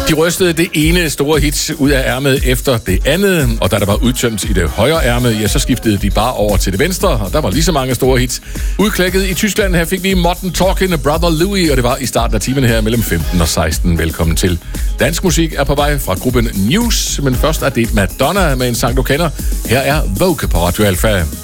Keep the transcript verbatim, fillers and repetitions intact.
De rystede det ene store hit ud af ærmet efter det andet, og da der var udtømt i det højre ærme, ja, så skiftede de bare over til det venstre, og der var lige så mange store hits. Udklækket i Tyskland, her fik vi Modern Talking, Brother Louis, og det var i starten af timen her mellem femten og seksten. Velkommen til. Dansk musik er på vej fra gruppen News, men først er det Madonna med en sang, du kender. Her er Vogue på Radio Alpha.